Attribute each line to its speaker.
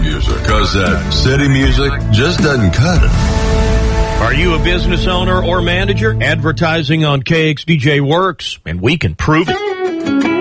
Speaker 1: music, because that city music just doesn't cut it.
Speaker 2: Are you a business owner or manager? Advertising on KXDJ works, and we can prove it.